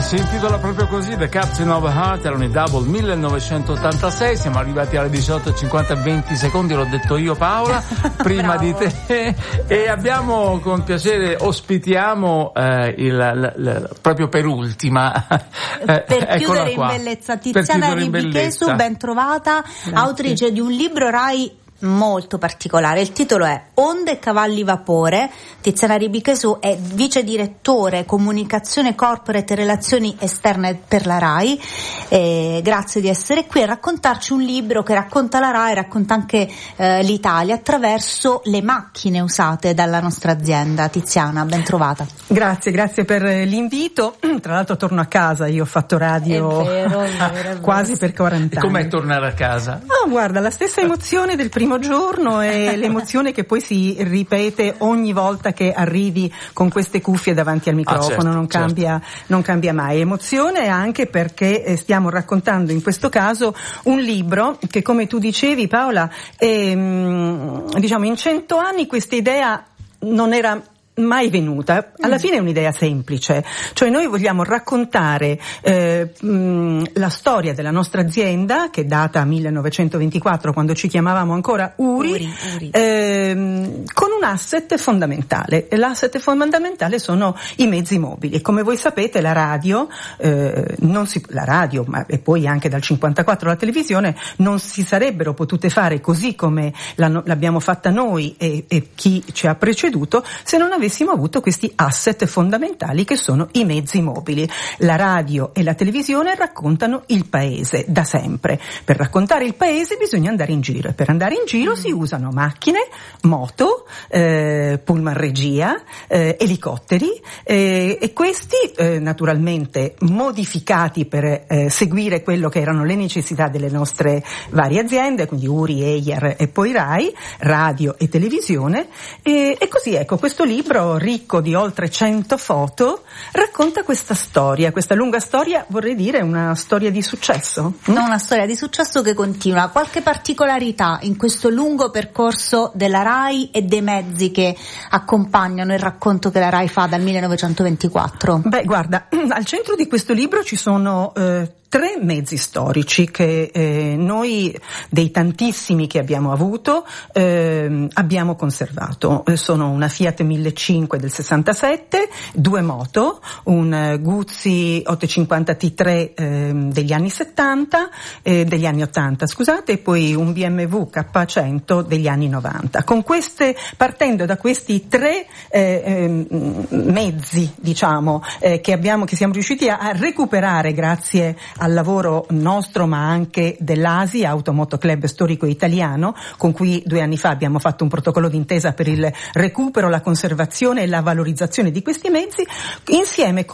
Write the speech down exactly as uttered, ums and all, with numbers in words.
Si intitola proprio così, The Captain of a Heart, era un double millenovecentottantasei, siamo arrivati alle diciotto e cinquanta, venti secondi, l'ho detto io Paola, prima di te, e abbiamo con piacere, ospitiamo eh, il, l, l, proprio per ultima, eh, per chiudere in bellezza, Tiziana Ribichesu, ben trovata, grazie. Autrice di un libro Rai molto particolare. Il titolo è Onde, cavalli, vapore. Tiziana Ribichesu è vice direttore comunicazione corporate e relazioni esterne per la Rai. Eh, grazie di essere qui a raccontarci un libro che racconta la Rai, racconta anche eh, l'Italia attraverso le macchine usate dalla nostra azienda. Tiziana, ben trovata. Grazie, grazie per l'invito. Tra l'altro torno a casa, io ho fatto radio è vero, è vero, è vero. quasi per quaranta anni. Com'è tornare a casa? Ah, guarda, la stessa emozione del primo giorno e l'emozione che poi si ripete ogni volta che arrivi con queste cuffie davanti al microfono, ah, certo, non cambia, certo. non cambia mai. Emozione anche perché stiamo raccontando in questo caso un libro che, come tu dicevi Paola, è, diciamo in cento anni questa idea non era mai venuta. Alla fine è un'idea semplice, cioè noi vogliamo raccontare eh, mh, la storia della nostra azienda, che è data millenovecentoventiquattro, quando ci chiamavamo ancora Uri, Uri, Uri. Ehm, con un asset fondamentale. L'asset fondamentale sono i mezzi mobili. E come voi sapete la radio, eh, non si, la radio, ma e poi anche dal cinquantaquattro la televisione, non si sarebbero potute fare così come l'abbiamo fatta noi e, e chi ci ha preceduto, se non avessimo avuto questi asset fondamentali che sono i mezzi mobili. La radio e la televisione raccontano il paese da sempre. Per raccontare il paese bisogna andare in giro e per andare in giro mm. si usano macchine, moto, eh, pullman regia, eh, elicotteri eh, e questi eh, naturalmente modificati per eh, seguire quello che erano le necessità delle nostre varie aziende, quindi Uri, Eyer e poi Rai, radio e televisione e, e così ecco questo libro ricco di oltre cento foto racconta questa storia, questa lunga storia, vorrei dire una storia di successo. No, una storia di successo che continua. Qualche particolarità in questo lungo percorso della Rai e dei mezzi che accompagnano il racconto che la Rai fa dal millenovecentoventiquattro? Beh, guarda, al centro di questo libro ci sono eh, tre mezzi storici che eh, noi, dei tantissimi che abbiamo avuto, eh, abbiamo conservato. Sono una Fiat millecinquecento del sessantasette, due moto, un Guzzi ottocentocinquanta T tre eh, degli anni settanta, eh, degli anni ottanta, scusate, e poi un B M W K cento degli anni novanta. Con queste, partendo da questi tre eh, eh, mezzi, diciamo, eh, che abbiamo, che siamo riusciti a, a recuperare grazie al lavoro nostro ma anche dell'A S I, Automoto Club Storico Italiano, con cui due anni fa abbiamo fatto un protocollo d'intesa per il recupero, la conservazione e la valorizzazione di questi mezzi, insieme